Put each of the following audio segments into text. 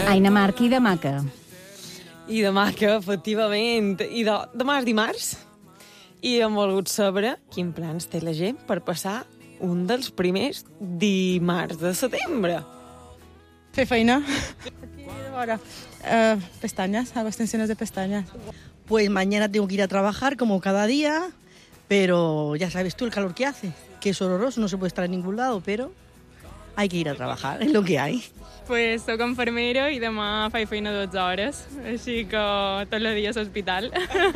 Aina Marc, i demà què? I demà que, efectivament, demà és dimarts i hem volgut saber quin plans té la gent per passar un dels primers dimarts de setembre. Fer feina. Aquí ahora, pestañas, hago extensiones de pestañas. Pues mañana tengo que ir a trabajar como cada día, pero ya sabes tú el calor que hace, que es horroroso, no se puede estar en ningún lado, pero hay que ir a trabajar, es lo que hay. Pues soc infermera i demà faig feina 12 hores, així que tot el dia a l'hospital.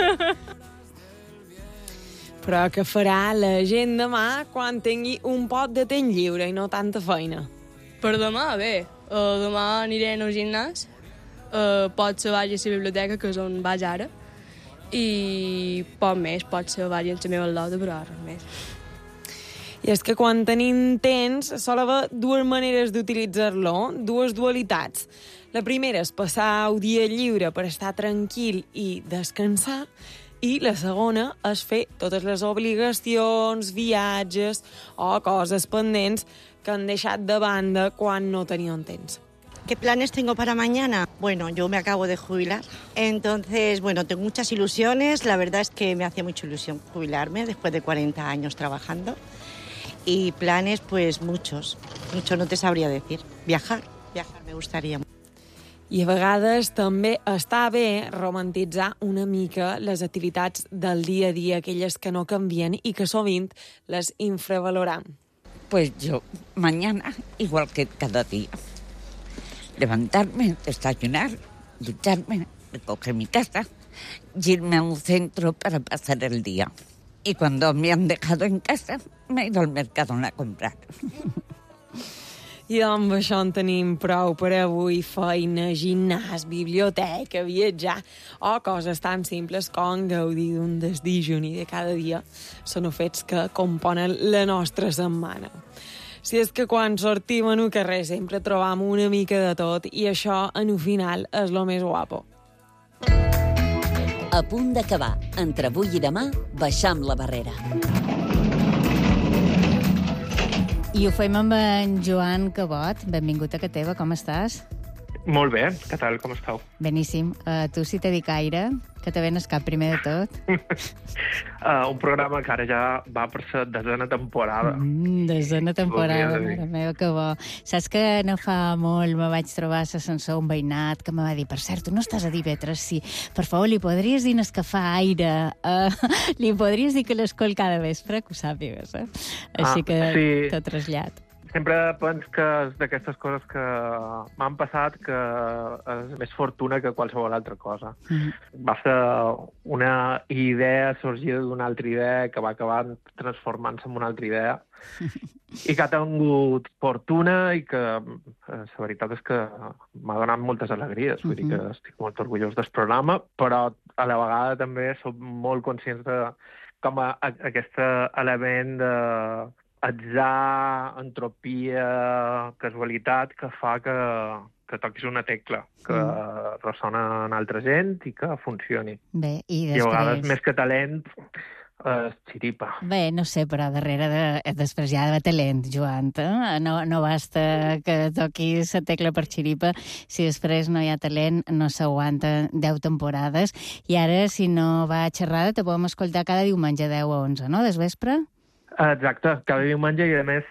Però què farà la gent demà quan tingui un pot de temps lliure i no tanta feina? Per demà, bé. Demà aniré al gimnàs, potser vagi a la biblioteca, que és on vaig ara, i poc més, potser vagi amb la meva lota, però res més. I és que quan tenim temps sol haver dues maneres d'utilitzar-lo, dues dualitats. La primera és passar el dia lliure per estar tranquil i descansar, i la segona és fer totes les obligacions, viatges o coses pendents que han deixat de banda quan no tenien temps. ¿Qué planes tengo para mañana? Bueno, yo me acabo de jubilar, entonces, bueno, tengo muchas ilusiones. La verdad es que me hace mucha ilusión jubilarme después de 40 años trabajando. Y planes, pues muchos no te sabría decir. Viajar me gustaría. I a vegades també està bé romantitzar una mica les activitats del dia a dia, aquelles que no canvien i que sovint les infravaloram. Pues yo, mañana, igual que cada día. Levantarme, desayunar, ducharme, recoger mi casa, irme a un centro para pasar el día. Y cuando me han dejado en casa, me he ido al mercado a comprar. I amb això en tenim prou per avui. Feina, gimnàs, biblioteca, viatjar o coses tan simples com gaudir d'un desdijuni de cada dia són fets que componen la nostra setmana. Si és que quan sortim en un carrer sempre trobam una mica de tot i això, en un final, és lo més guapo. A punt d'acabar. Entre avui i demà, baixam la barrera. I ho fem amb en Joan Cabot. Benvingut a Cateva, com estàs? Molt bé, què tal, com esteu? Beníssim. Tu, si te dic Aire, que te venes cap primer de tot. Un programa que ara ja va per la desena temporada. Desena temporada, mare meva, que bo. Saps que no fa molt me vaig trobar a l'ascensor un veïnat que me va dir, per cert, tu no estàs a Divetres, sí. Per favor, li podries dir que fa aire? Li podries dir que l'escol cada vespre, que ho sàpigues, eh? Així que sí. t'ho trasllat. Sempre penso que és d'aquestes coses que m'han passat que és més fortuna que qualsevol altra cosa. Va ser una idea sorgida d'una altra idea que va acabar transformant-se en una altra idea i que ha tingut fortuna i que la veritat és que m'ha donat moltes alegries. Vull dir que estic molt orgullós del programa, però a la vegada també som molt conscients de com aquest element de atzar, entropia, casualitat, que fa que toquis una tecla, que ressona en altra gent i que funcioni. Bé, i després... I a vegades, més que talent, xiripa. Bé, no sé, però darrere després ja de talent, Joan. No basta que toquis la tecla per xiripa. Si després no hi ha talent, no s'aguanta 10 temporades. I ara, si no va a xerrada, te podem escoltar cada diumenge 10 a 11, no?, des vespre? Exacte, cada diumenge i, a més,